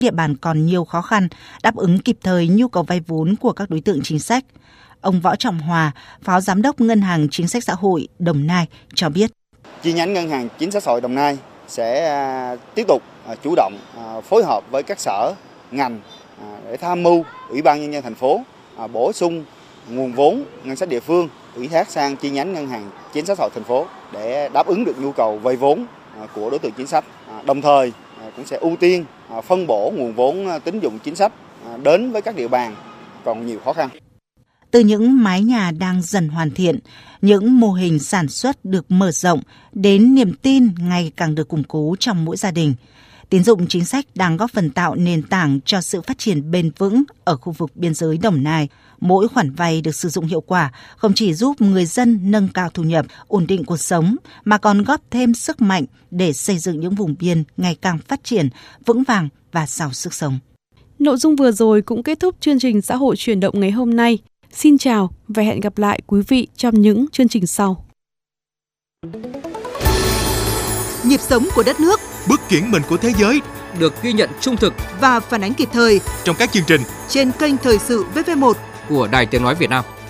địa bàn còn nhiều khó khăn, đáp ứng kịp thời nhu cầu vay vốn của các đối tượng chính sách. Ông Võ Trọng Hòa, Phó Giám đốc Ngân hàng Chính sách Xã hội Đồng Nai cho biết. Chi nhánh Ngân hàng Chính sách Xã hội Đồng Nai sẽ tiếp tục chủ động phối hợp với các sở, ngành để tham mưu Ủy ban Nhân dân thành phố bổ sung nguồn vốn ngân sách địa phương ủy thác sang chi nhánh Ngân hàng Chính sách Xã hội thành phố để đáp ứng được nhu cầu vay vốn của đối tượng chính sách. Đồng thời cũng sẽ ưu tiên phân bổ nguồn vốn tín dụng chính sách đến với các địa bàn còn nhiều khó khăn. Từ những mái nhà đang dần hoàn thiện, những mô hình sản xuất được mở rộng đến niềm tin ngày càng được củng cố trong mỗi gia đình. Tín dụng chính sách đang góp phần tạo nền tảng cho sự phát triển bền vững ở khu vực biên giới Đồng Nai. Mỗi khoản vay được sử dụng hiệu quả không chỉ giúp người dân nâng cao thu nhập, ổn định cuộc sống, mà còn góp thêm sức mạnh để xây dựng những vùng biên ngày càng phát triển, vững vàng và giàu sức sống. Nội dung vừa rồi cũng kết thúc chương trình Xã hội chuyển động ngày hôm nay. Xin chào và hẹn gặp lại quý vị trong những chương trình sau. Nhịp sống của đất nước, bước chuyển mình của thế giới được ghi nhận trung thực và phản ánh kịp thời trong các chương trình trên kênh Thời sự VV1 của Đài Tiếng nói Việt Nam.